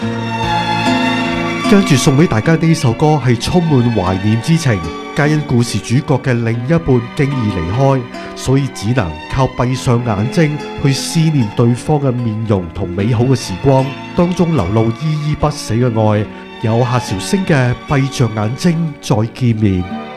跟住送俾大家呢首歌係充滿懷念之情，皆因故事主角嘅另一半經已離開，所以只能靠閉上眼睛去思念對方嘅面容同美好嘅時光，當中流露依依不捨嘅愛，有夏韶聲嘅閉着眼睛再見面。